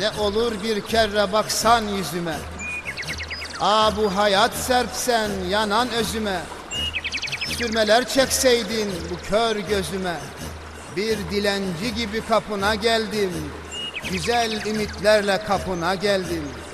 Ne olur bir kere baksan yüzüme. Bu hayat serpsen yanan özüme. Sürmeler çekseydin bu kör gözüme. Bir dilenci gibi kapına geldim. Güzel ümitlerle kapına geldim.